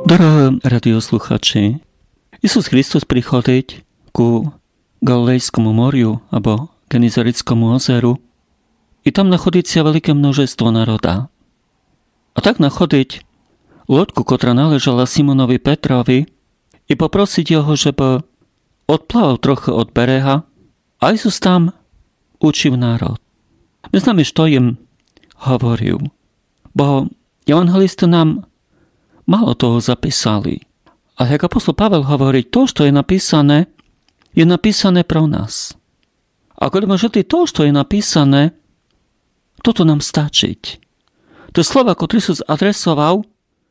Dorohé radiosluchači, Isus Kristus prichodiť ku Galilejskému moriu alebo Genizaretskému ozeru i tam nachodiť sa veľké množstvo národa. A tak nachodiť loďku, ktorá naležala Simonovi Petrovi i poprosiť ho, že by odplával trochu od bereha a Isus tam učil národ. Neznáme, čo im hovoril, bo evangelisti nám málo toho zapísali. Ale jak apostol Pavel hovorí, to, čo je napísané pro nás. A keď môžete to, čo je napísané, toto nám stačiť. To slova, ktoré Isus adresoval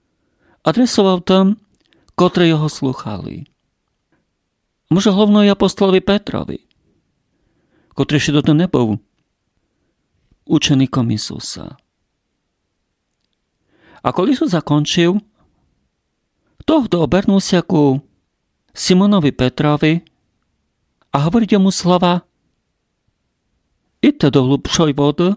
tam, ktorí ho sluchali. Možno hlavno i apostolovi Petrovi, ktorý ešte do toho nebol učeníkom Isusa. A keď Isus zakončil, tohto obernul sa ku Simonovi Petrovi a hovorí mu slova: idte do hlubšej vody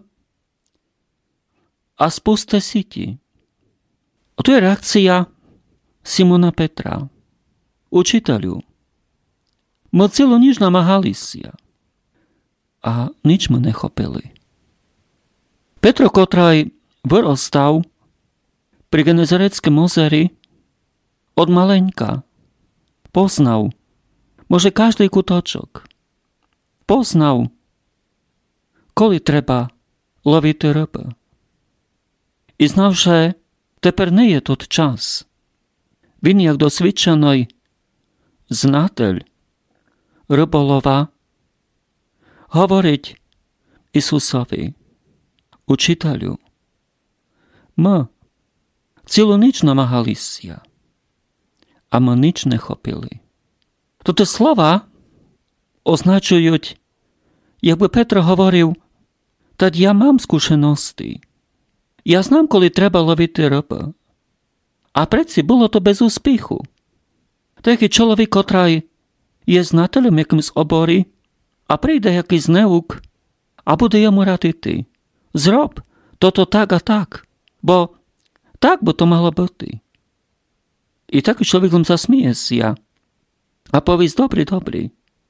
a spuste siti. A tu je reakcia Simona Petra. Učiteľu, my celú nič namáhali sa a nič mu nechopili. Petro, ktorý vyrostal pri Genezaretskom ozeri, od maleňka poznal môže každý kutočok. Poznal, koli treba loviť ryby. I znal, že teper nie je tot čas. Він, як досвідчений знатель риболова, говорить Ісусові: учителю, ми цілу ніч намагалися, а ми ніч не хопили. Toto слова означують, якби Петро говорив: «Тад я мам скушеності. Я знам, коли треба ловити рибу». А предці було то без успіху. Такий чоловік, котрий є знателем якимсь оборі, а прийде якийсь неук, а буде йому радити: «Зроб то так, а так, бо так би то мало бути». І такий чоловік їм засміється, а повість: «Добрий.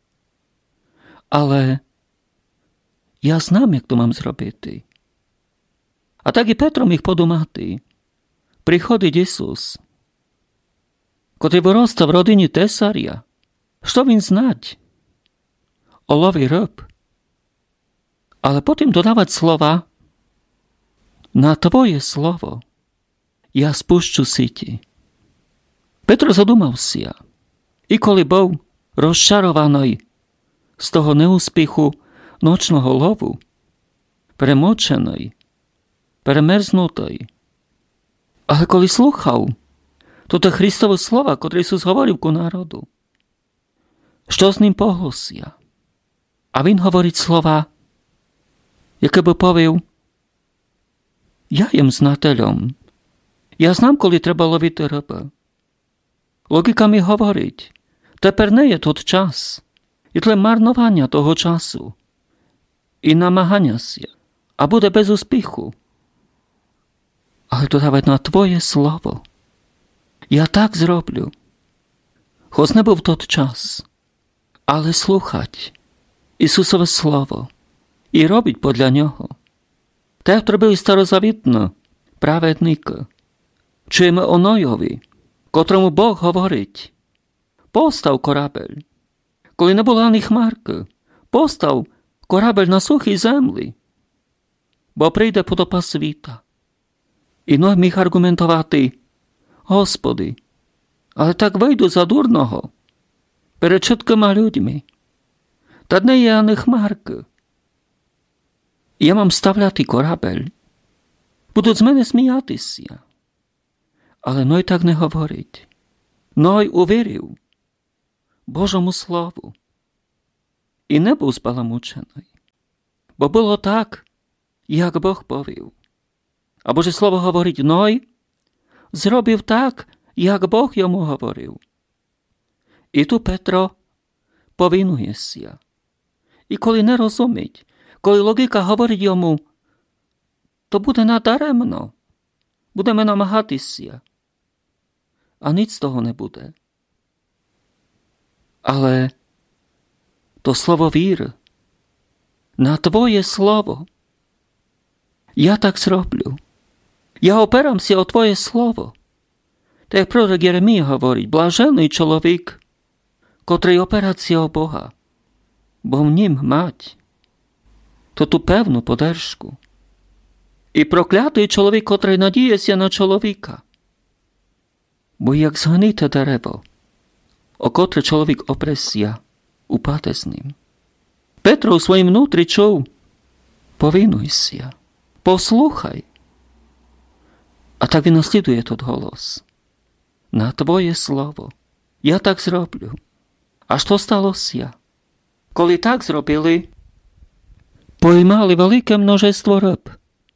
Але я знам, як то мам зробити». А так і Петро міг подумати. Приходить Ісус, котрий виростав в родині Тесаря. Що він знать о лові риб? Але потім додавать слова: «На Твоє слово я спущу сіті». Петро задумався, і коли був розчарований з того неуспіху ночного лову, перемочений, перемерзнутий, але коли слухав, то те Христове слова, котре Ісус говорив ку народу, що з ним поголося? А він говорить слова, яке би повів: «Я єм знателем. Я знам, коли треба ловити риби». Логіка ми говорить: тепер не є тот час, і тле марнування того часу, і намаганняся, а буде без успіху. Але додавать: «На Твоє слово я так зроблю». Хоч не був тот час, але слухать Ісусове слово і робить подля нього. Так робили старозавітно праведники. Чуємо о Нойові, котрому Бог говорить: «Постав корабель». Коли не було ані хмарки, постав корабель на сухій землі, бо прийде потопа світа. І Ной міг аргументувати: «Господи, але так вийду за дурного перед чіткими людьми. Та не є ані хмарки. Я мам ставляти корабель. Будуть з мене сміятися». Але Ной так не говорить. Ной увірив Божому Слову і не був збаламучений. Бо було так, як Бог повів. А Боже Слово говорить: Ной зробив так, як Бог йому говорив. І tu Петро повинується. І коли не розумить, коли логіка говорить йому, то буде надаремно. Будемо намагатися. a nic z toho nebude. Ale to slovo vír, na tvoje slovo, ja tak zrobię. Ja opieram się o tvoje slovo. Tak jak prorok Jeremia hovorí, blažený človek, ktorý opierá się o Boha, bo v ním mať to tú pevnú podržku. I prokliatý človek, ktorý nadіє się na človeka, bo jak zhnité derevo, o ktoré človek opresia, upade z ním. Petro v svojim vnútri čuв, povinuj się, posluchaj. A tak vynasleduje to голос. Na tvoje slovo. Ja tak zrobię. A що сталося? Коли так зробили, поймали велике множество риб.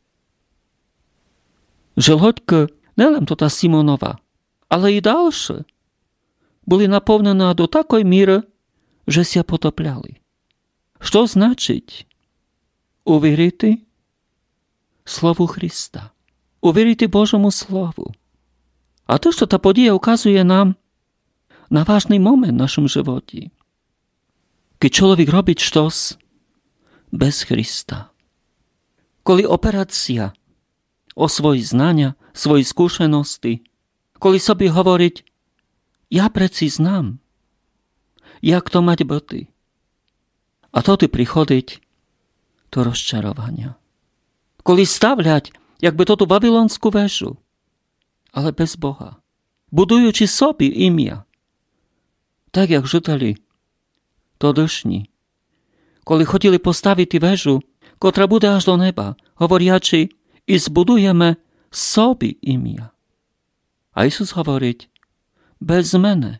Желудки, не лише та Симонова, але й дальше, були наповнені до такої міри, що ся потопляли. Що значить увірити Слову Христа? Увірити Божому Слову. A to, що та подія ukazuje нам na ważny moment w naszym żywocie. Kiedy człowiek robi coś bez Chrysta. Kiedy operacja o swoje znania, swoje skúsenosti, kiedy sobie hovoriť, ja preci znam, jak to mať byty. A to ty prichodiť do rozčarovania. Kiedy stawiać jakby to tu babylonsku wężu, ale bez Boha, buduючи собі ім'я, так як жителі тодішні, коли хотіли поставити вежу, котра буде аж до неба, говорячи, і збудуємо собі ім'я. А Ісус говорить, без мене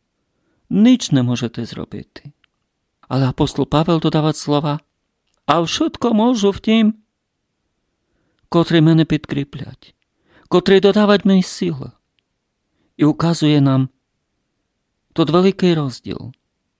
ніч не можете зробити. Але апостол Павел додавав слова, а všetko можу в тім, котрі мене підкріплять, котрий додавать мені сили. І указує нам тут великий розділ.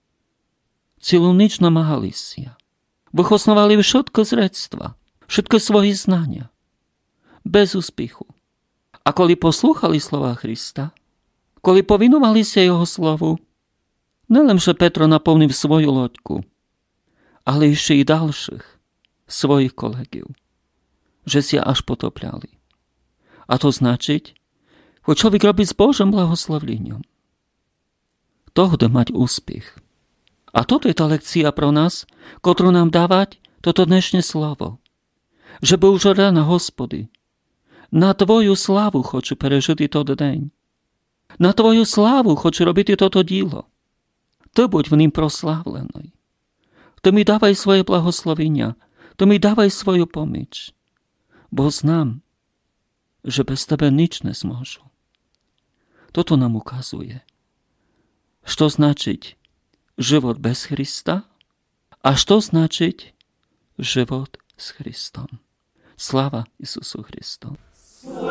Цілу ніч намагалися. Вихоснували všetko зрецтва, všetko свої знання. Без успіху. А коли послухали слова Христа, коли повинувалися Його слову, не лише Петро наповнив свою лодку, але ще й дальших своїх колегів, że się аж потопляли. A to значить, choć człowiek robi z Bożym błogosławieniem, to chce mać uspіх. A to ta lekcja pro nas, którą nam dawać, to dnešnie słowo. Żeby już rana, Господи, na Twoją sławę хочу пережити тот день. На Твою славу хочу робити то діло. Ти будь в нім прославлений. Ти мені давай своє благословення, ти мені давай свою поміч. Бо знам, że bez Tebe nic nie zможу. To nam ukazuje, co znaczyć żywot bez Chrysta, a co znaczyć żywot z Chrystom. Sława Jezusu Chrystu.